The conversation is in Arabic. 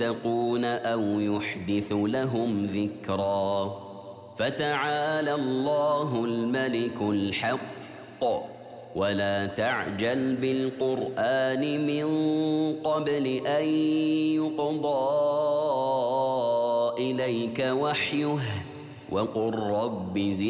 يتقون أو يحدث لهم ذكرا. فتعالى الله الملك الحق ولا تعجل بالقرآن من قبل أن يقضى إليك وحيه وقل رب زدني